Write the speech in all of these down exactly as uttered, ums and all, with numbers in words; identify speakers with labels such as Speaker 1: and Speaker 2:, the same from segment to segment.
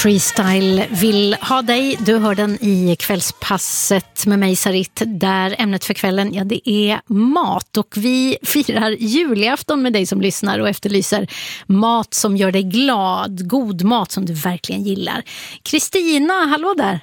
Speaker 1: Freestyle vill ha dig. Du hör den i kvällspasset med mig, Sarit, där ämnet för kvällen, ja, det är mat. Och vi firar julafton med dig som lyssnar och efterlyser mat som gör dig glad. God mat som du verkligen gillar. Kristina, hallå där.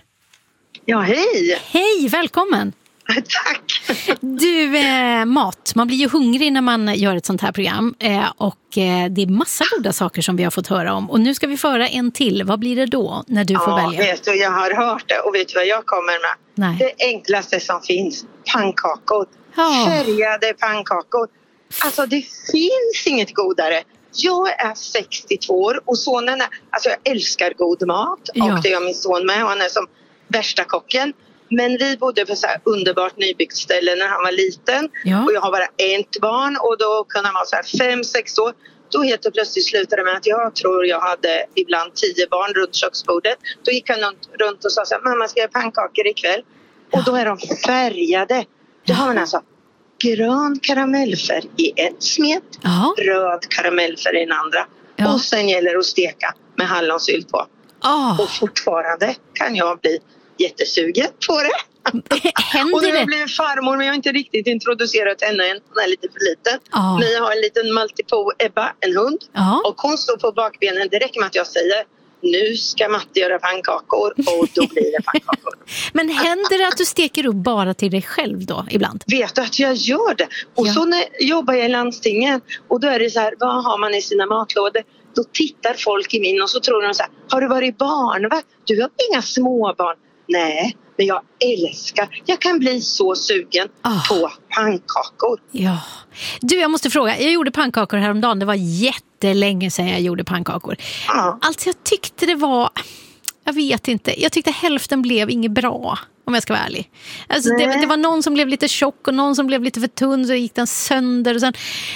Speaker 2: Ja, hej.
Speaker 1: Hej, välkommen.
Speaker 2: Tack.
Speaker 1: Du, eh, mat. Man blir ju hungrig när man gör ett sånt här program. Eh, och eh, det är massa goda saker som vi har fått höra om. Och nu ska vi föra en till. Vad blir det då när du
Speaker 2: ja,
Speaker 1: får välja?
Speaker 2: Vet du, jag har hört det och vet du vad jag kommer med?
Speaker 1: Nej.
Speaker 2: Det enklaste som finns. Pannkakor.
Speaker 1: Ja.
Speaker 2: Färgade pannkakor. Alltså det finns inget godare. Jag är sextiotvå år och sonen är... Alltså jag älskar god mat.
Speaker 1: Ja.
Speaker 2: Och det gör min son med. Och han är som värsta kocken. Men vi bodde på så här underbart nybyggt ställe när han var liten.
Speaker 1: Ja.
Speaker 2: Och jag har bara ett barn. Och då kunde han vara så här fem, sex år. Då helt och plötsligt slutade det med att jag tror jag hade ibland tio barn runt köksbordet. Då gick han runt och sa så här: mamma, ska jag göra pannkakor ikväll?
Speaker 1: Ja.
Speaker 2: Och då är de färgade. Då har man alltså grön karamellfärg i en smet.
Speaker 1: Ja.
Speaker 2: Röd karamellfärg i den andra.
Speaker 1: Ja.
Speaker 2: Och sen gäller det att steka med hallonsylt på.
Speaker 1: Oh.
Speaker 2: Och fortfarande kan jag bli jättesugen på det.
Speaker 1: Händer
Speaker 2: och nu har
Speaker 1: det?
Speaker 2: jag blivit farmor, men jag har inte riktigt introducerat henne än. Hon är lite för liten.
Speaker 1: Oh.
Speaker 2: Men jag har en liten Maltipoo Ebba, en hund.
Speaker 1: Oh.
Speaker 2: Och hon står på bakbenen. Det räcker med att jag säger: nu ska Matte göra pannkakor. Och då blir det pannkakor.
Speaker 1: Men händer det att du steker upp bara till dig själv då ibland?
Speaker 2: Vet du att jag gör det? Och
Speaker 1: ja.
Speaker 2: så när jobbar jag i landstingen. Och då är det så här: vad har man i sina matlådor? Då tittar folk i min och så tror de så här: har du varit barnvakt? Du har inga småbarn. Nej, men jag älskar. Jag kan bli så sugen oh. på pannkakor.
Speaker 1: Ja. Du, jag måste fråga. Jag gjorde pannkakor häromdagen. Det var jättelänge sedan jag gjorde pannkakor.
Speaker 2: Ja.
Speaker 1: Alltså jag tyckte det var... Jag vet inte. Jag tyckte hälften blev inget bra, om jag ska vara ärlig. Alltså det, det var någon som blev lite tjock och någon som blev lite för tunn, så gick den sönder. Och sen,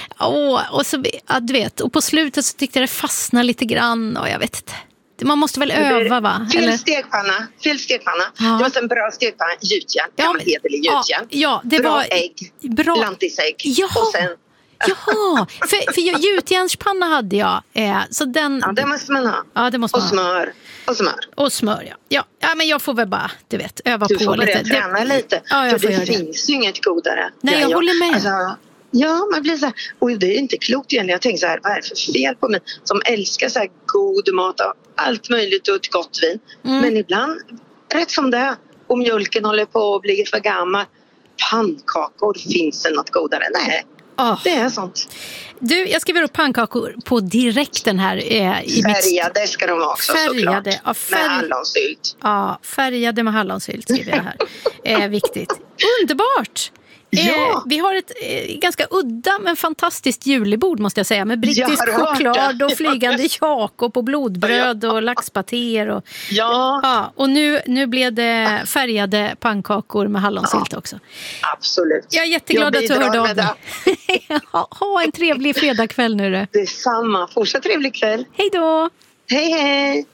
Speaker 1: åh, och så, ja, du vet. Och på slutet så tyckte jag det fastnade lite grann. Och jag vet inte. Man måste väl öva, va?
Speaker 2: Fel
Speaker 1: Eller?
Speaker 2: stekpanna. Fel stekpanna.
Speaker 1: Ja.
Speaker 2: Det var en bra stekpanna. Gjutjärn.
Speaker 1: Ja,
Speaker 2: Gammal hederlig gjutjärn.
Speaker 1: Ja, ja, det
Speaker 2: bra
Speaker 1: var
Speaker 2: ägg.
Speaker 1: Bra.
Speaker 2: Lantisägg.
Speaker 1: Ja.
Speaker 2: Och sen...
Speaker 1: Jaha, för, för jag, gjutjärnspanna hade jag. Eh, så den...
Speaker 2: Ja, det måste man ha.
Speaker 1: Ja, det måste
Speaker 2: och
Speaker 1: man
Speaker 2: smör.
Speaker 1: Ha.
Speaker 2: Och smör.
Speaker 1: Och smör, ja. ja. Ja, men jag får väl bara, du vet, öva
Speaker 2: du
Speaker 1: på
Speaker 2: får
Speaker 1: lite.
Speaker 2: Du får börja träna
Speaker 1: det...
Speaker 2: lite.
Speaker 1: Ja, jag
Speaker 2: för
Speaker 1: får
Speaker 2: det
Speaker 1: göra
Speaker 2: finns ju inget godare.
Speaker 1: Nej, jag, jag håller med.
Speaker 2: Alltså, ja, man blir så här, och det är inte klokt egentligen. Jag tänker så här: vad är det för fel på mig som älskar så här god mat och allt möjligt och ett gott vin. Mm. Men ibland, rätt som det är, och mjölken håller på att bli för gammal, pannkakor, finns det något godare? Nej, oh. det är sånt.
Speaker 1: Du, jag skriver upp pannkakor på direkten här. Eh, i
Speaker 2: färgade mitt... ska de vara också,
Speaker 1: färgade,
Speaker 2: såklart.
Speaker 1: Ja, färg...
Speaker 2: Med hallonsylt.
Speaker 1: Ja, färgade med hallonsylt skriver jag här. eh, viktigt. Underbart!
Speaker 2: Ja.
Speaker 1: Eh, vi har ett eh, ganska udda men fantastiskt julebord, måste jag säga, med brittisk choklad och flygande Jakob och blodbröd och laxpatéer och,
Speaker 2: ja.
Speaker 1: Ja, och nu, nu blev det färgade pannkakor med hallonsylt ja. också.
Speaker 2: Absolut.
Speaker 1: Jag är jätteglad jag att du hörde av dig. ha, ha en trevlig fredagkväll nu.
Speaker 2: Detsamma. Fortsatt trevlig kväll.
Speaker 1: Hej då!
Speaker 2: Hej hej!